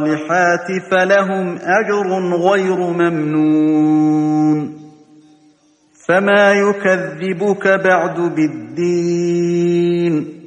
الصالحات فلهم أجر غير ممنون فما يكذبك بعد بالدين